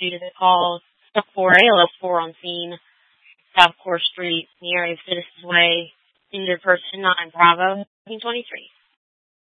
due to the call. Stop 4 ALS 4 on scene, South Core Street, in the area of Citizens Way, injured person 9 Bravo 1923.